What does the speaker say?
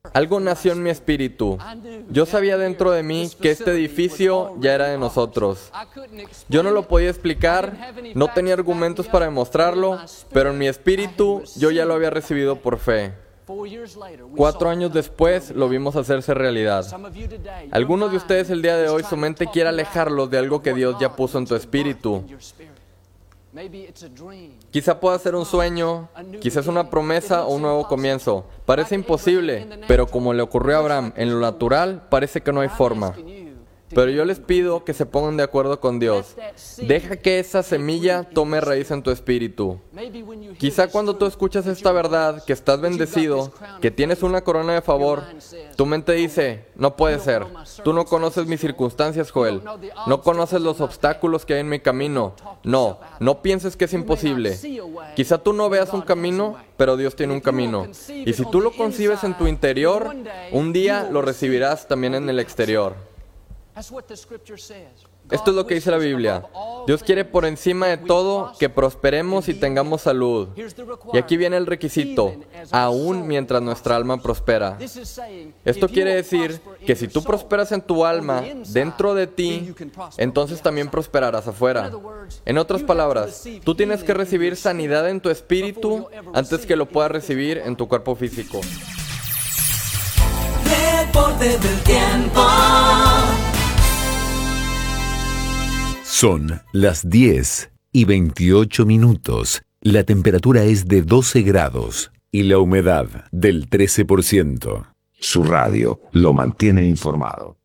Algo nació en mi espíritu. Yo sabía dentro de mí que este edificio ya era de nosotros. Yo no lo podía explicar, no tenía argumentos para demostrarlo, pero en mi espíritu yo ya lo había recibido por fe. 4 años después lo vimos hacerse realidad. Algunos de ustedes el día de hoy su mente quiere alejarlos de algo que Dios ya puso en tu espíritu. Quizá pueda ser un sueño, quizás una promesa o un nuevo comienzo. Parece imposible, pero como le ocurrió a Abraham en lo natural, parece que no hay forma. Pero yo les pido que se pongan de acuerdo con Dios. Deja que esa semilla tome raíz en tu espíritu. Quizá cuando tú escuchas esta verdad, que estás bendecido, que tienes una corona de favor, tu mente dice, no puede ser. Tú no conoces mis circunstancias, Joel. No conoces los obstáculos que hay en mi camino. No pienses que es imposible. Quizá tú no veas un camino, pero Dios tiene un camino. Y si tú lo concibes en tu interior, un día lo recibirás también en el exterior. Esto es lo que dice la Biblia. Dios quiere por encima de todo que prosperemos y tengamos salud. Y aquí viene el requisito, aún mientras nuestra alma prospera. Esto quiere decir que si tú prosperas en tu alma, dentro de ti, entonces también prosperarás afuera. En otras palabras, tú tienes que recibir sanidad en tu espíritu antes que lo puedas recibir en tu cuerpo físico. Deportes del tiempo. Son las 10:28. La temperatura es de 12 grados y la humedad del 13%. Su radio lo mantiene informado.